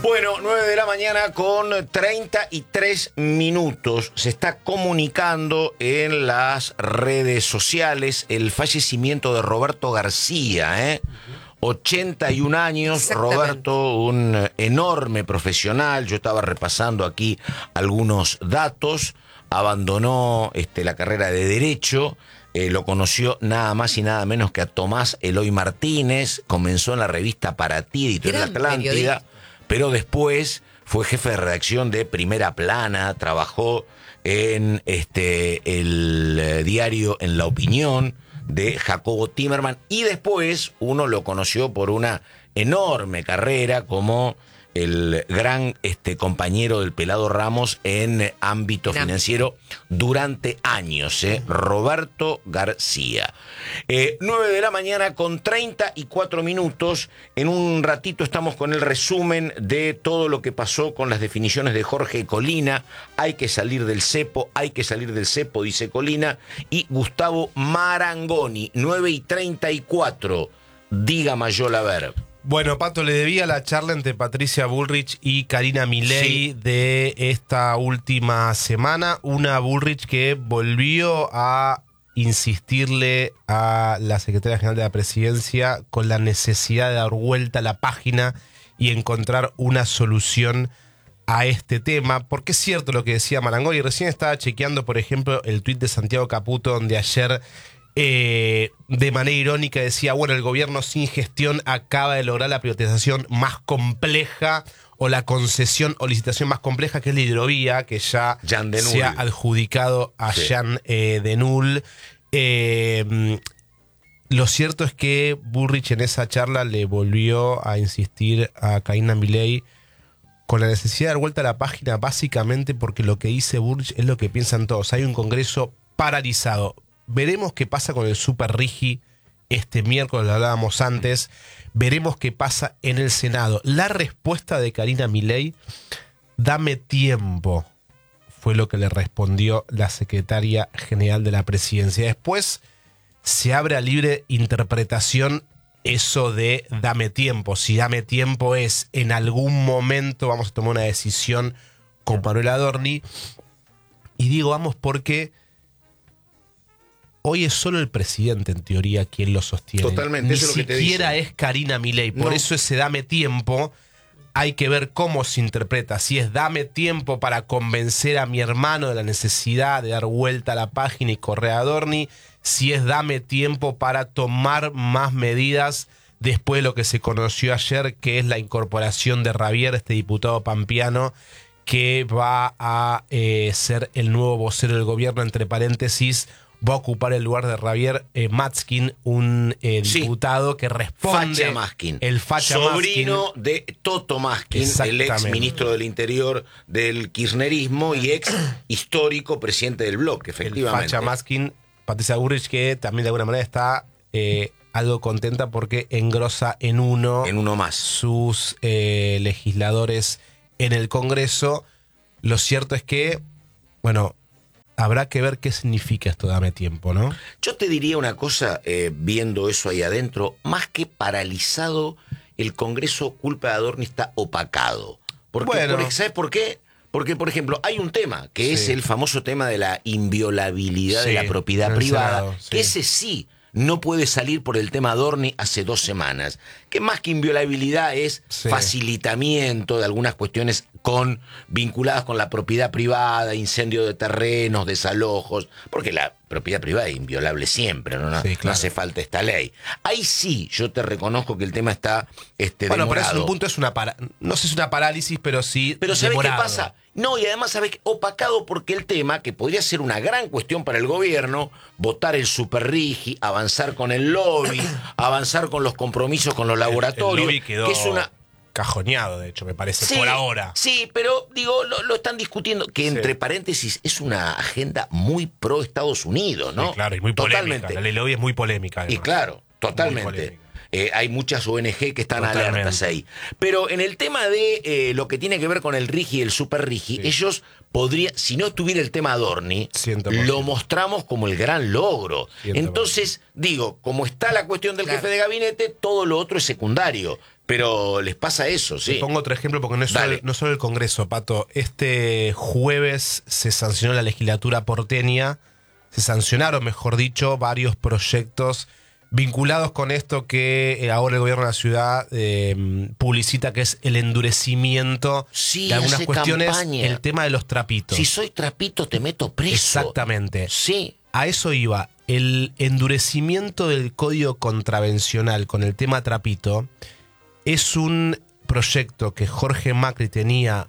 Bueno, 9 de la mañana con 33 minutos. Se está comunicando en las redes sociales el fallecimiento de Roberto García, 81 años, Roberto, un enorme profesional. Yo estaba repasando aquí algunos datos. Abandonó la carrera de Derecho. Lo conoció nada más y nada menos que a Tomás Eloy Martínez. Comenzó en la revista Para Ti, Editorial Atlántida, pero después fue jefe de redacción de Primera Plana, trabajó en el diario En la Opinión de Jacobo Timerman, y después uno lo conoció por una enorme carrera como el gran compañero del Pelado Ramos en ámbito financiero durante años, Roberto García. 9 de la mañana con 34 minutos. En un ratito estamos con el resumen de todo lo que pasó con las definiciones de Jorge Colina. Hay que salir del cepo, dice Colina. Y Gustavo Marangoni, 9:34. Diga Mayol, a ver. Bueno, Pato, le debía la charla entre Patricia Bullrich y Karina Milei de esta última semana. Una Bullrich que volvió a insistirle a la secretaria general de la presidencia con la necesidad de dar vuelta a la página y encontrar una solución a este tema. Porque es cierto lo que decía Marangoni. Recién estaba chequeando, por ejemplo, el tuit de Santiago Caputo, donde ayer de manera irónica decía, bueno, el gobierno sin gestión acaba de lograr la privatización más compleja o la concesión o licitación más compleja, que es la hidrovía, que ya se ha adjudicado a Jean Denul. Lo cierto es que Bullrich en esa charla le volvió a insistir a Karina Milei con la necesidad de dar vuelta a la página, básicamente porque lo que dice Bullrich es lo que piensan todos. Hay un Congreso paralizado. Veremos qué pasa con el Super Rigi este miércoles, lo hablábamos antes. Veremos qué pasa en el Senado. La respuesta de Karina Milei, dame tiempo, fue lo que le respondió la secretaria general de la presidencia. Después se abre a libre interpretación eso de dame tiempo. Si dame tiempo es en algún momento vamos a tomar una decisión con Manuel Adorni. Y digo vamos porque hoy es solo el presidente, en teoría, quien lo sostiene. Totalmente, Ni eso es lo que te siquiera dice. es Karina Milei. Por eso ese dame tiempo, hay que ver cómo se interpreta. Si es dame tiempo para convencer a mi hermano de la necesidad de dar vuelta a la página y correr a Adorni. Si es dame tiempo para tomar más medidas después de lo que se conoció ayer, que es la incorporación de Ravier, este diputado pampeano, que va a ser el nuevo vocero del gobierno, entre paréntesis, va a ocupar el lugar de Javier Matzkin, un diputado que responde... Facha Maskin. El Facha sobrino Maskin. de Toto Maskin, el ex ministro del Interior del kirchnerismo y ex histórico presidente del bloque, efectivamente. El Facha Maskin, Patricia Bullrich, que también de alguna manera está algo contenta porque engrosa en uno más sus legisladores en el Congreso. Lo cierto es que, bueno, habrá que ver qué significa esto, dame tiempo, ¿no? Yo te diría una cosa, viendo eso ahí adentro, más que paralizado, el Congreso culpa de Adorni está opacado. ¿Sabes por qué? Porque, por ejemplo, hay un tema, que es el famoso tema de la inviolabilidad de la propiedad privada, Senado, que ese sí no puede salir por el tema Adorni hace 2 semanas. Que más que inviolabilidad es facilitamiento de algunas cuestiones vinculadas con la propiedad privada, incendio de terrenos, desalojos, porque la propiedad privada es inviolable siempre, ¿no? No hace falta esta ley. Ahí sí, yo te reconozco que el tema está demorado. Pero es un punto, no sé si es una parálisis, pero sí Pero ¿sabés demorado. qué pasa? No, y además, ¿sabés qué? Opacado porque el tema, que podría ser una gran cuestión para el gobierno, votar el Super Rigi, avanzar con el lobby, avanzar con los compromisos con los laboratorios, el lobby quedó que es una... cajoneado, de hecho, me parece, por ahora. Sí, pero digo, lo están discutiendo, que entre paréntesis es una agenda muy pro Estados Unidos, ¿no? Sí, claro, y muy polémica. Totalmente. La ley lobby es muy polémica, además. Y claro, totalmente. Hay muchas ONG que están alertas ahí. Pero en el tema de lo que tiene que ver con el RIGI y el Super RIGI, ellos podrían, si no estuviera el tema Adorni, 100%. lo mostramos como el gran logro. 100%. Entonces, digo, como está la cuestión del jefe de gabinete, todo lo otro es secundario. Pero les pasa eso, sí. Te pongo otro ejemplo porque no es solo el Congreso, Pato. Este jueves se sancionó la legislatura porteña, se sancionaron, mejor dicho, varios proyectos vinculados con esto que ahora el gobierno de la ciudad publicita, que es el endurecimiento de algunas cuestiones, campaña. El tema de los trapitos. Si soy trapito te meto preso. Exactamente. Sí. A eso iba. El endurecimiento del código contravencional con el tema trapito es un proyecto que Jorge Macri tenía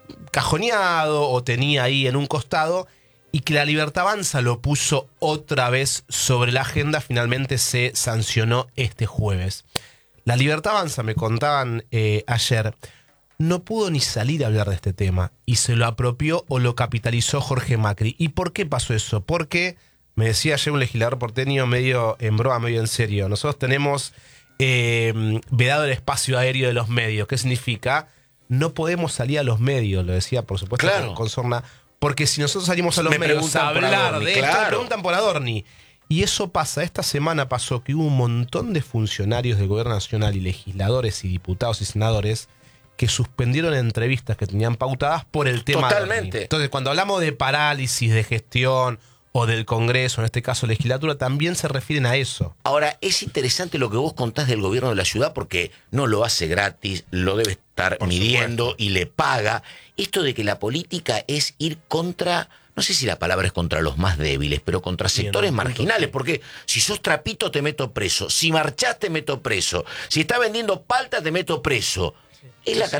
cajoneado o tenía ahí en un costado y que la Libertad Avanza lo puso otra vez sobre la agenda. Finalmente se sancionó este jueves. La Libertad Avanza, me contaban ayer, no pudo ni salir a hablar de este tema y se lo apropió o lo capitalizó Jorge Macri. ¿Y por qué pasó eso? Porque, me decía ayer un legislador porteño medio en broma, medio en serio, nosotros tenemos vedado el espacio aéreo de los medios. ¿Qué significa? No podemos salir a los medios, lo decía por supuesto con sorna, porque si nosotros salimos a los medios a hablar de esto, me preguntan por Adorni. Y eso pasa, esta semana pasó que hubo un montón de funcionarios del gobierno nacional y legisladores y diputados y senadores que suspendieron entrevistas que tenían pautadas por el tema Totalmente. Adorni. Entonces, cuando hablamos de parálisis de gestión o del Congreso, en este caso legislatura, también se refieren a eso. Ahora, es interesante lo que vos contás del gobierno de la ciudad porque no lo hace gratis, lo debe estar midiendo y le paga. Esto de que la política es ir contra, no sé si la palabra es contra los más débiles, pero contra sectores marginales, porque si sos trapito te meto preso, si marchás te meto preso, si estás vendiendo palta te meto preso. Es la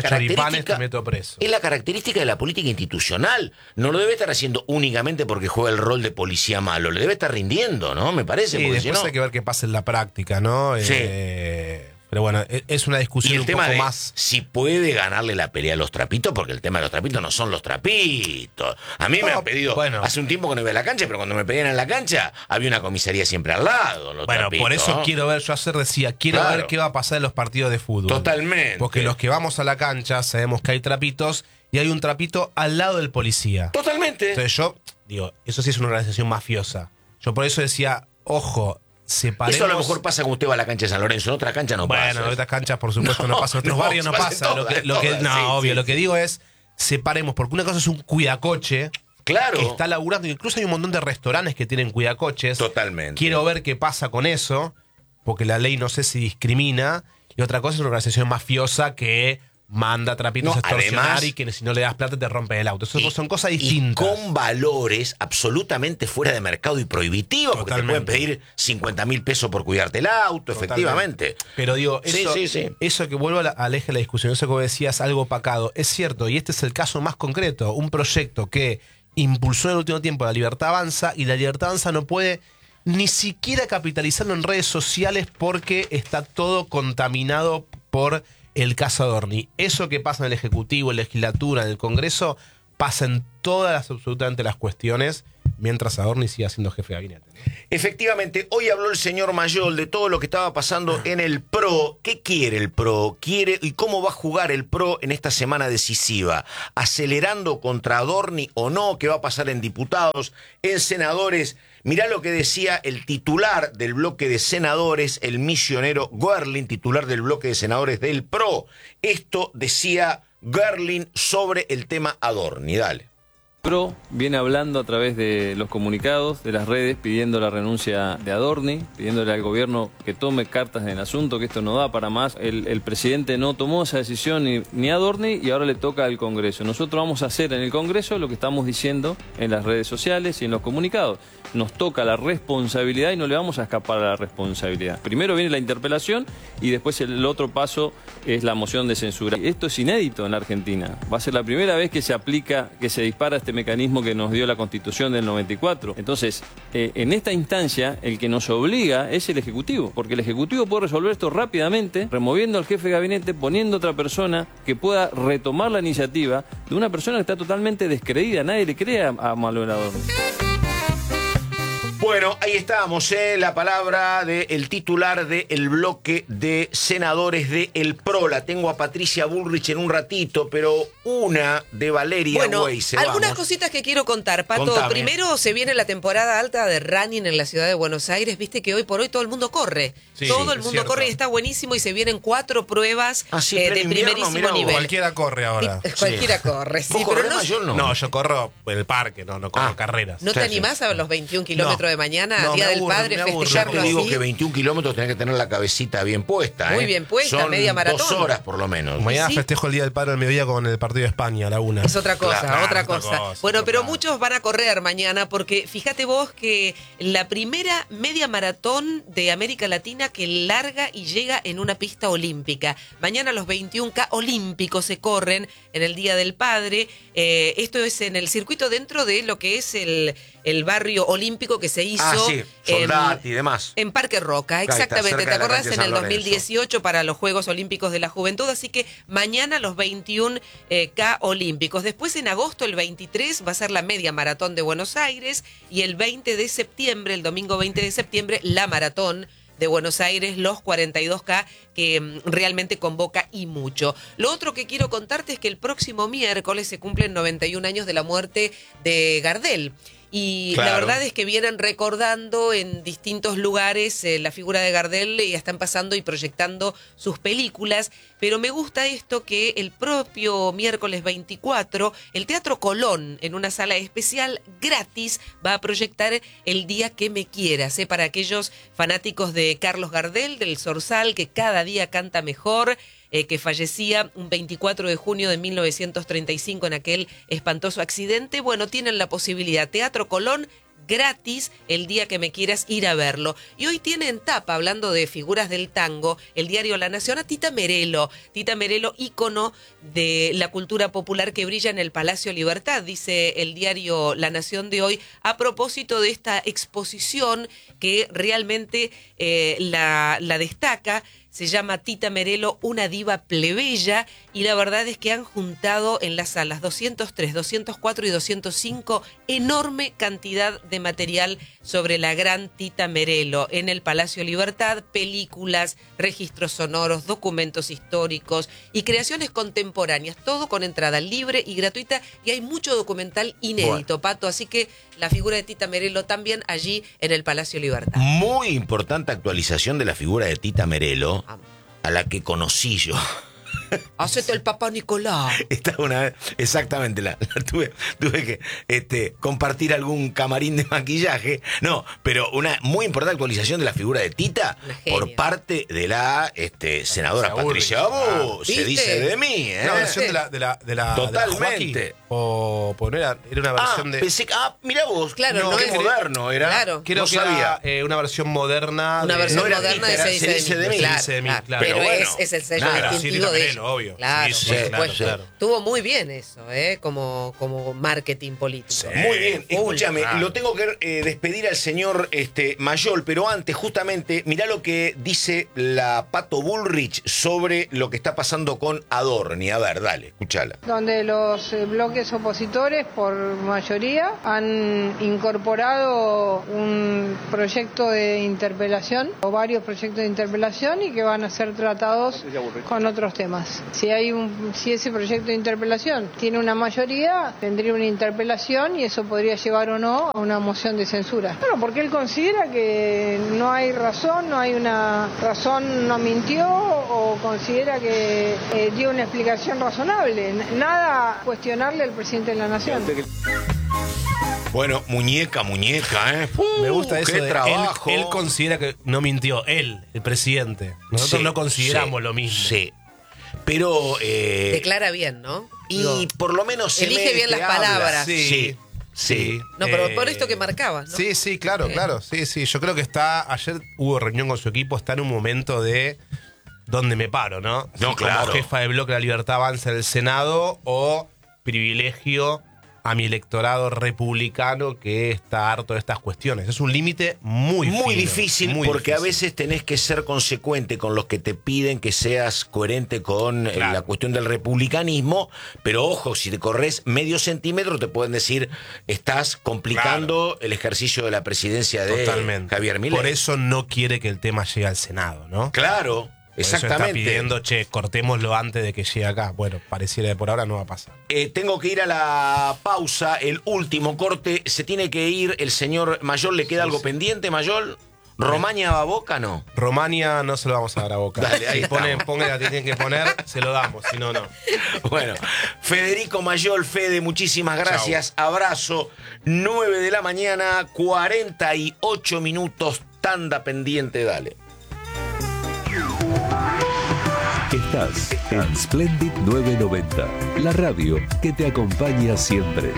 característica de la política institucional. No lo debe estar haciendo únicamente porque juega el rol de policía malo. Le debe estar rindiendo, ¿no? Me parece. Sí, después hay que ver qué pasa en la práctica, ¿no? Sí. Pero bueno, es una discusión un poco más. Si puede ganarle la pelea a los trapitos, porque el tema de los trapitos no son los trapitos. A mí me han pedido, hace un tiempo que no iba a la cancha, pero cuando me pedían en la cancha, había una comisaría siempre al lado. Los trapitos, por eso quiero ver, yo ayer decía, quiero ver qué va a pasar en los partidos de fútbol. Totalmente. Porque los que vamos a la cancha sabemos que hay trapitos y hay un trapito al lado del policía. Totalmente. Entonces yo digo, eso sí es una organización mafiosa. Yo por eso decía, ojo, separemos. Eso a lo mejor pasa cuando usted va a la cancha de San Lorenzo, en otra cancha no pasa. Bueno, en otras canchas por supuesto no pasa, en otros barrios no pasa. Lo que digo es, separemos, porque una cosa es un cuidacoche. Claro. Que está laburando, incluso hay un montón de restaurantes que tienen cuidacoches. Totalmente. Quiero ver qué pasa con eso, porque la ley no sé si discrimina. Y otra cosa es una organización mafiosa que manda trapitos a extorsionar además, y que si no le das plata te rompen el auto. Eso son cosas distintas. Y con valores absolutamente fuera de mercado y prohibitivos, porque te pueden pedir 50.000 pesos por cuidarte el auto, efectivamente. Pero digo, eso que vuelvo al eje de la discusión, eso que vos decías, algo opacado, es cierto, y este es el caso más concreto, un proyecto que impulsó en el último tiempo la Libertad Avanza, y la Libertad Avanza no puede ni siquiera capitalizarlo en redes sociales porque está todo contaminado por el caso Adorni. Eso que pasa en el Ejecutivo, en la Legislatura, en el Congreso, pasa en absolutamente las cuestiones, mientras Adorni siga siendo jefe de gabinete, ¿no? Efectivamente, hoy habló el señor Mayol de todo lo que estaba pasando en el PRO. ¿Qué quiere el PRO? ¿Quiere y cómo va a jugar el PRO en esta semana decisiva? ¿Acelerando contra Adorni o no? ¿Qué va a pasar en diputados, en senadores? Mirá lo que decía el titular del bloque de senadores, el misionero Görling, titular del bloque de senadores del PRO. Esto decía Görling sobre el tema Adorni. Dale. PRO viene hablando a través de los comunicados, de las redes, pidiendo la renuncia de Adorni, pidiéndole al gobierno que tome cartas en el asunto, que esto no da para más. El presidente no tomó esa decisión ni Adorni y ahora le toca al Congreso. Nosotros vamos a hacer en el Congreso lo que estamos diciendo en las redes sociales y en los comunicados. Nos toca la responsabilidad y no le vamos a escapar a la responsabilidad. Primero viene la interpelación y después el otro paso es la moción de censura. Esto es inédito en la Argentina. Va a ser la primera vez que se aplica, que se dispara este mecanismo que nos dio la Constitución del 94. Entonces, en esta instancia, el que nos obliga es el Ejecutivo, porque el Ejecutivo puede resolver esto rápidamente, removiendo al jefe de gabinete, poniendo otra persona que pueda retomar la iniciativa de una persona que está totalmente descreída. Nadie le cree a Manuel Adorni. Bueno, ahí estábamos, la palabra del titular del bloque de senadores de El PRO. La tengo a Patricia Bullrich en un ratito, pero una de Valeria Weise. Algunas cositas que quiero contar, Pato. Contame. Primero, se viene la temporada alta de running en la ciudad de Buenos Aires. Viste que hoy por hoy todo el mundo corre. Sí, todo el es mundo cierto. corre y está buenísimo y se vienen 4 pruebas sí, de pleno invierno, primerísimo mirá vos, nivel. Cualquiera corre ahora. Cualquiera corre, sí, ¿Vos pero corrés, Mayol, no? No, yo corro en el parque, no corro carreras. ¿No te Sí, animás a los 21 kilómetros de mañana, No, Día me del aburre, Padre, me aburre. Ya te festejarlo digo así? que 21 kilómetros tenés que tener la cabecita bien puesta. Muy bien puesta, Son media maratón. 2 horas por lo menos. Mañana Sí. festejo el Día del Padre al mediodía con el partido de España a la 1. Es otra cosa, Claro, otra otra cosa. cosa, Bueno, pero claro. muchos van a correr mañana porque fíjate vos que la primera media maratón de América Latina que larga y llega en una pista olímpica. Mañana los 21K olímpicos se corren en el Día del Padre. Esto es en el circuito dentro de lo que es el barrio olímpico que se hizo Sí, Soldati y demás. en Parque Roca, Ahí está, exactamente. cerca ¿Te de la acordás? cancha de En el San Lorenzo. 2018 para los Juegos Olímpicos de la Juventud. Así que mañana los 21K olímpicos. Después en agosto, el 23, va a ser la media maratón de Buenos Aires. Y el 20 de septiembre, el domingo 20 de septiembre, la maratón de Buenos Aires, los 42K, que realmente convoca y mucho. Lo otro que quiero contarte es que el próximo miércoles se cumplen 91 años de la muerte de Gardel. Y Claro. la verdad es que vienen recordando en distintos lugares la figura de Gardel y están pasando y proyectando sus películas. Pero me gusta esto que el propio miércoles 24, el Teatro Colón, en una sala especial gratis, va a proyectar El Día que Me Quieras, para aquellos fanáticos de Carlos Gardel, del Zorzal, que cada día canta mejor. Que fallecía un 24 de junio de 1935 en aquel espantoso accidente. Bueno, tienen la posibilidad. Teatro Colón, gratis, El Día que Me Quieras, ir a verlo. Y hoy tiene en tapa, hablando de figuras del tango, el diario La Nación, a Tita Merelo. Tita Merelo, ícono de la cultura popular que brilla en el Palacio Libertad, dice el diario La Nación de hoy, a propósito de esta exposición que realmente la destaca. Se llama Tita Merelo, una diva plebeya, y la verdad es que han juntado en las salas 203, 204 y 205 enorme cantidad de material sobre la gran Tita Merelo en el Palacio Libertad, películas, registros sonoros, documentos históricos y creaciones contemporáneas, todo con entrada libre y gratuita, y hay mucho documental inédito, Pato, así que la figura de Tita Merelo también allí en el Palacio Libertad. Muy importante actualización de la figura de Tita Merelo, a la que conocí yo. Hacete el Papá Nicolás. Esta una vez, exactamente, tuve que compartir algún camarín de maquillaje. No, pero una muy importante actualización de la figura de Tita Una genia. por parte de la senadora Patricia Abu. Se ¿Viste? dice de mí, ¿eh? ¿Una versión de la Totalmente. o no era una versión de... Pensé que, mirá vos, Claro, no, no qué es- moderno era. Claro. Creo no que sabía. era una versión moderna. Una versión no era moderna Tita, de Se dice de mí. Se Claro, dice de mí, claro. claro. Pero Pero bueno, es el sello nada, sí, distintivo Tita de Merelo, ella. obvio. Claro, Sí, por sí, supuesto. claro. Estuvo muy bien eso, como marketing político. Muy bien, escúchame, claro. lo tengo que despedir al señor Mayol, pero antes, justamente, mirá lo que dice la Pato Bullrich sobre lo que está pasando con Adorni. A ver, dale, escúchala. Donde los bloques opositores, por mayoría, han incorporado un proyecto de interpelación o varios proyectos de interpelación y que van a ser tratados con otros temas. Si ese proyecto de interpelación tiene una mayoría, tendría una interpelación y eso podría llevar o no a una moción de censura. Bueno, porque él considera que no hay razón, no hay una razón, no mintió o considera que dio una explicación razonable. Nada cuestionarle al presidente de la Nación. Bueno, muñeca, ¿eh? Me gusta eso qué de trabajo. él considera que no mintió, él, el presidente. Nosotros Sí, no consideramos sí, lo mismo. Sí, pero... Declara bien, ¿no? y Digo, por lo menos se elige mete, bien las habla. palabras. Sí, sí. No, pero por esto que marcabas, ¿no? Sí, claro, claro. Sí. Yo creo que ayer hubo reunión con su equipo, está en un momento de dónde me paro, ¿no? No, Si claro. como jefa de bloque de la Libertad Avanza del Senado o privilegio a mi electorado republicano que está harto de estas cuestiones. Es un límite muy difícil, porque a veces tenés que ser consecuente con los que te piden que seas coherente con la cuestión del republicanismo, pero ojo, si te corres medio centímetro te pueden decir estás complicando el ejercicio de la presidencia de Javier Milei. Por eso no quiere que el tema llegue al Senado, ¿no? Claro. Exactamente. Está pidiendo, cortémoslo antes de que llegue acá. Bueno, pareciera que por ahora no va a pasar. Tengo que ir a la pausa, el último corte. Se tiene que ir el señor Mayol. ¿Le queda algo pendiente, Mayol? ¿Romaña va a Boca, no? Romaña no se lo vamos a dar a Boca. Dale, ahí ponga la que tienen que poner, se lo damos, si no, no. Bueno, Federico Mayol, Fede, muchísimas gracias. Chau. Abrazo. 9 de la mañana, 48 minutos. Tanda pendiente, dale. Estás en Splendid 990, la radio que te acompaña siempre.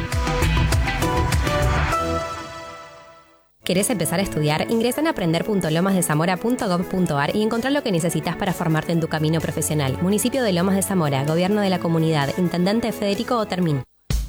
¿Querés empezar a estudiar? Ingresa en aprender.lomasdezamora.gov.ar y encontrá lo que necesitas para formarte en tu camino profesional. Municipio de Lomas de Zamora, Gobierno de la Comunidad, Intendente Federico Otermín.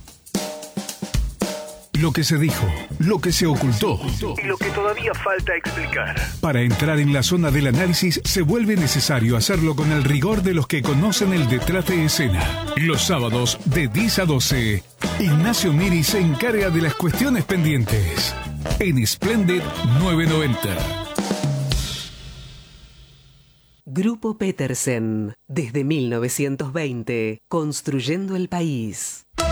Lo que se dijo, lo que se ocultó y lo que todavía falta explicar. Para entrar en la zona del análisis se vuelve necesario hacerlo con el rigor de los que conocen el detrás de escena. Los sábados de 10 a 12, Ignacio Miri se encarga de las cuestiones pendientes en Splendid 990. Grupo Petersen, desde 1920, construyendo el país.